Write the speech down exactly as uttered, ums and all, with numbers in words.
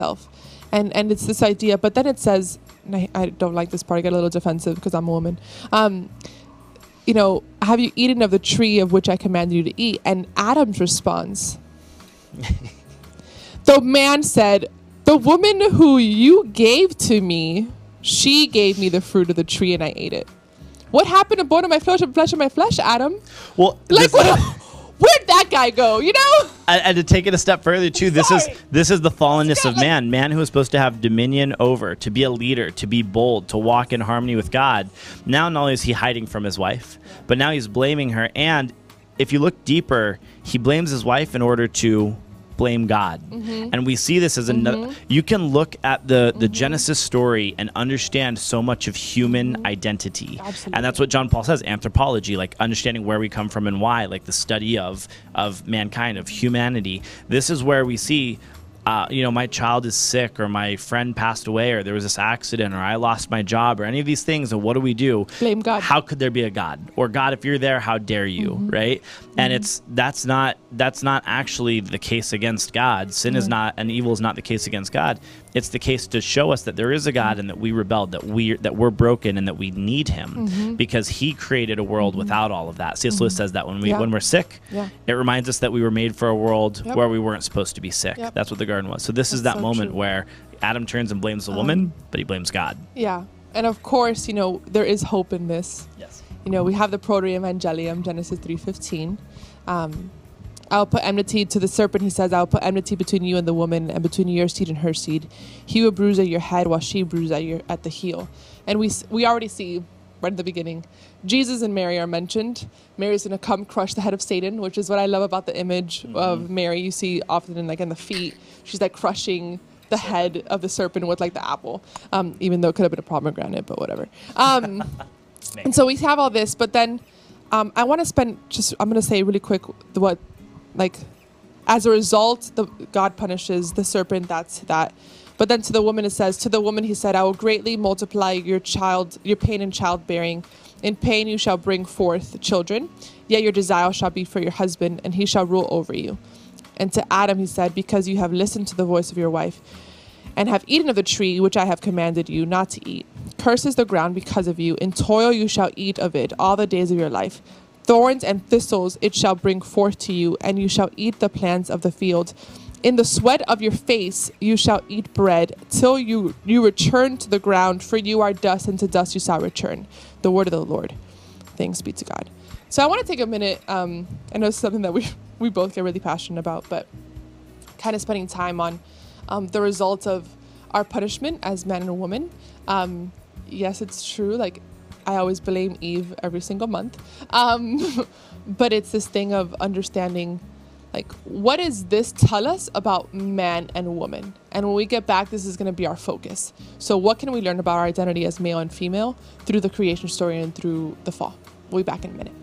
self. And and it's this idea, but then it says, and I, I don't like this part, I get a little defensive because I'm a woman. Um, you know, have you eaten of the tree of which I commanded you to eat? And Adam's response, the man said, the woman who you gave to me, she gave me the fruit of the tree and I ate it. What happened to bone of my flesh and flesh of my flesh, Adam? Well, like, what, where'd that guy go, you know? And, and to take it a step further, too, this is this is the fallenness of like, man. Man who is supposed to have dominion over, to be a leader, to be bold, to walk in harmony with God. Now, not only is he hiding from his wife, but now he's blaming her. And if you look deeper, he blames his wife in order to blame God. Mm-hmm. And we see this as mm-hmm. another, you can look at the, the mm-hmm. Genesis story and understand so much of human mm-hmm. identity. Absolutely. And that's what John Paul says, anthropology, like understanding where we come from and why, like the study of, of mankind, of humanity. This is where we see Uh, you know, my child is sick, or my friend passed away, or there was this accident, or I lost my job, or any of these things. And what do we do? Blame God. How could there be a God? Or God, if you're there, how dare you? Mm-hmm. Right? Mm-hmm. And it's that's not that's not actually the case against God. Sin mm-hmm. is not, and evil is not the case against God. It's the case to show us that there is a God and that we rebelled, that we that we're broken, and that we need Him mm-hmm. because He created a world mm-hmm. without all of that. C S Lewis mm-hmm. says that when we yeah. when we're sick, yeah. it reminds us that we were made for a world yep. where we weren't supposed to be sick. Yep. That's what the garden was. So this That's is that so moment true. where Adam turns and blames the um, woman, but he blames God. Yeah, and of course, you know, there is hope in this. Yes. You know, we have the Proto-Evangelium, Genesis three fifteen. Um, I'll put enmity to the serpent, he says, I'll put enmity between you and the woman, and between your seed and her seed. He will bruise at your head, while she bruise at your at the heel. And we we already see, right at the beginning, Jesus and Mary are mentioned. Mary's going to come crush the head of Satan, which is what I love about the image mm-hmm. of Mary. You see often in, like, in the feet, she's like crushing the head of the serpent with like the apple, um, even though it could have been a pomegranate, but whatever. Um, and so we have all this, but then um, I want to spend just, I'm going to say really quick the, what, like, as a result, the God punishes the serpent, that's that. But then to the woman it says, to the woman he said, I will greatly multiply your child, your pain in childbearing. In pain you shall bring forth children, yet your desire shall be for your husband, and he shall rule over you. And to Adam he said, because you have listened to the voice of your wife, and have eaten of the tree which I have commanded you not to eat. Cursed is the ground because of you. In toil you shall eat of it all the days of your life. Thorns and thistles it shall bring forth to you, and you shall eat the plants of the field. In the sweat of your face you shall eat bread, till you, you return to the ground, for you are dust, and to dust you shall return. The word of the Lord. Thanks be to God. So I want to take a minute. Um, I know it's something that we, we both get really passionate about, but kind of spending time on um, the results of our punishment as man and woman. Um, yes, it's true. Like, I always blame Eve every single month. Um, but it's this thing of understanding, like, what does this tell us about man and woman? And when we get back, this is going to be our focus. So what can we learn about our identity as male and female through the creation story and through the fall? We'll be back in a minute.